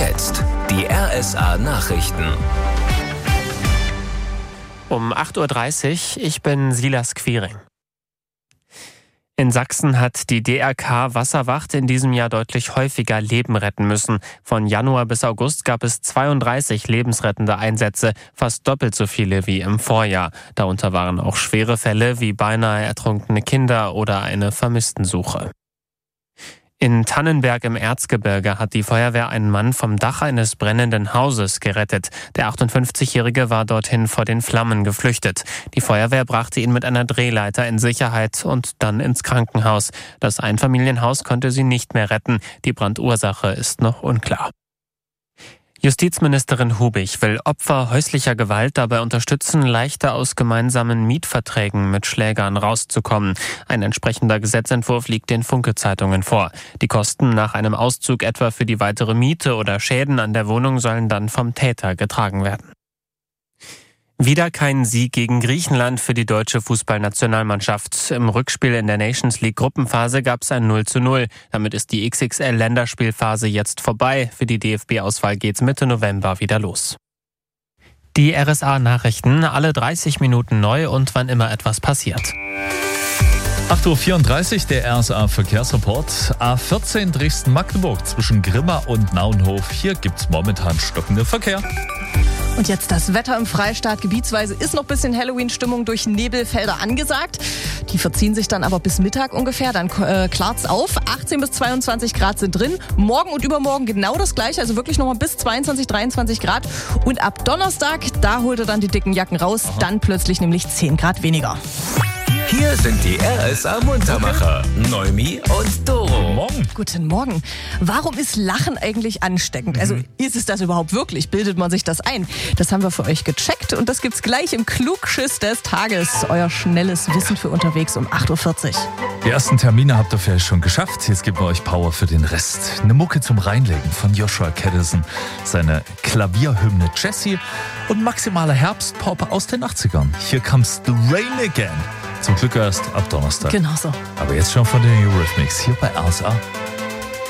jetzt die RSA Nachrichten. Um 8.30 Uhr, ich bin Silas Quiring. In Sachsen hat die DRK Wasserwacht in diesem Jahr deutlich häufiger Leben retten müssen. Von Januar bis August gab es 32 lebensrettende Einsätze, fast doppelt so viele wie im Vorjahr. Darunter waren auch schwere Fälle wie beinahe ertrunkene Kinder oder eine Vermisstensuche. In Tannenberg im Erzgebirge hat die Feuerwehr einen Mann vom Dach eines brennenden Hauses gerettet. Der 58-Jährige war dorthin vor den Flammen geflüchtet. Die Feuerwehr brachte ihn mit einer Drehleiter in Sicherheit und dann ins Krankenhaus. Das Einfamilienhaus konnte sie nicht mehr retten. Die Brandursache ist noch unklar. Justizministerin Hubig will Opfer häuslicher Gewalt dabei unterstützen, leichter aus gemeinsamen Mietverträgen mit Schlägern rauszukommen. Ein entsprechender Gesetzentwurf liegt den Funke-Zeitungen vor. Die Kosten nach einem Auszug etwa für die weitere Miete oder Schäden an der Wohnung sollen dann vom Täter getragen werden. Wieder kein Sieg gegen Griechenland für die deutsche Fußballnationalmannschaft. Im Rückspiel in der Nations League Gruppenphase gab es ein 0:0. Damit ist die XXL-Länderspielphase jetzt vorbei. Für die DFB-Auswahl geht's Mitte November wieder los. Die RSA-Nachrichten, alle 30 Minuten neu und wann immer etwas passiert. 8.34 Uhr, der RSA-Verkehrsreport. A14 Dresden-Magdeburg zwischen Grimma und Naunhof. Hier gibt's momentan stockenden Verkehr. Und jetzt das Wetter im Freistaat. Gebietsweise ist noch ein bisschen Halloween-Stimmung durch Nebelfelder angesagt. Die verziehen sich dann aber bis Mittag ungefähr. Dann klart's auf. 18 bis 22 Grad sind drin. Morgen und übermorgen genau das Gleiche. Also wirklich nochmal bis 22, 23 Grad. Und ab Donnerstag, da holt er dann die dicken Jacken raus. Dann plötzlich nämlich 10 Grad weniger. Hier sind die RSA-Muntermacher, Noemi und Doro. Morgen. Guten Morgen. Warum ist Lachen eigentlich ansteckend? Also ist es das überhaupt wirklich? Bildet man sich das ein? Das haben wir für euch gecheckt und das gibt's gleich im Klugschiss des Tages. Euer schnelles Wissen für unterwegs um 8.40 Uhr. Die ersten Termine habt ihr vielleicht schon geschafft. Jetzt geben wir euch Power für den Rest. Eine Mucke zum Reinlegen von Joshua Caddison, seine Klavierhymne Jessie und maximaler Herbstpop aus den 80ern. Hier comes the rain again. Zum Glück erst ab Donnerstag. Genau so. Aber jetzt schon von den Eurythmics hier bei RSA.